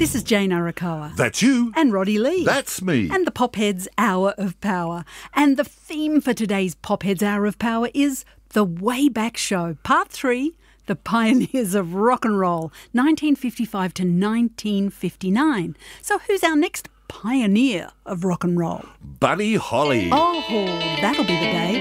This is Jane Arakawa. That's you. And Roddy Lee. That's me. And the Popheads Hour of Power. And the theme for today's Popheads Hour of Power is The Wayback Show, Part 3, The Pioneers of Rock and Roll, 1955 to 1959. So who's our next pioneer of rock and roll? Buddy Holly. Oh, that'll be the day.